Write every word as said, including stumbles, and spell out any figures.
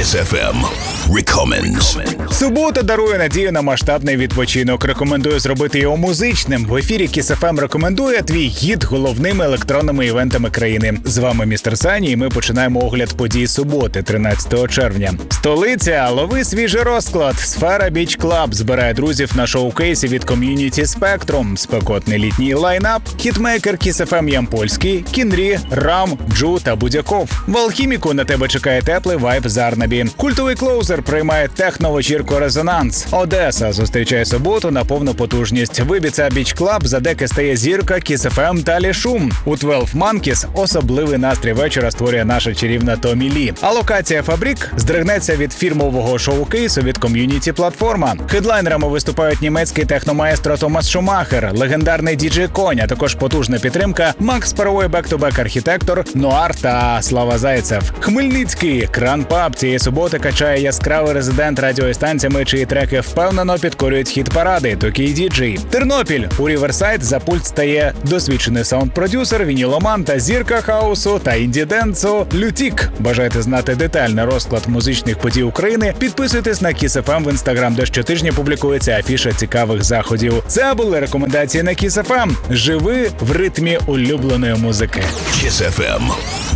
Kiss еф ем Recommends. Субота дарує надію на масштабний відпочинок. Рекомендую зробити його музичним. В ефірі Kiss еф ем рекомендує твій гід головними електронними івентами країни. З вами містер Сані, і ми починаємо огляд подій суботи, тринадцятого червня. Столиця, лови свіжий розклад. Сфера Beach Club збирає друзів на шоу-кейсі від ком'юніті Spectrum. Спекотний літній лайнап, хітмейкер Kiss еф ем Ямпольський, Кінрі, Рам, Джу та Будяков. В Алхіміку на тебе чекає теплий вайб Зарнабі. Культовий клоузер приймає техно-вечірку Резонанс. Одеса зустрічає суботу на повну потужність. В Ібіца Beach Club за деки стає зірка Kiss еф ем Талі Шум. У дванадцять Monkeys особливий настрій вечора створює наша чарівна Томі Лі. А локація Фабрік здригнеться від фірмового шоу-кейсу від ком'юніті Платформа. Хедлайнерами виступають німецький техномаестро Томас Шумахер, легендарний діджей Конь, а також потужна підтримка Макс Паровой, бек-ту-бек архітектор, Нуар та Слава Зайцев. Хмельницький кран паб цієї суботи качає яскравий резидент радіостанціями, чиї треки впевнено підкорюють хіт-паради, такий діджей. Тернопіль у Ріверсайд за пульт стає досвідчений саунд-продюсер, вініломан та зірка хаусу та інді-денсу Лютік. Бажаєте знати детальний розклад музичних подій України? Підписуйтесь на Kiss еф ем в інстаграм, де щотижня публікується афіша цікавих заходів. Це були рекомендації на Kiss еф ем. Живи в ритмі улюбленої музики. Kiss еф ем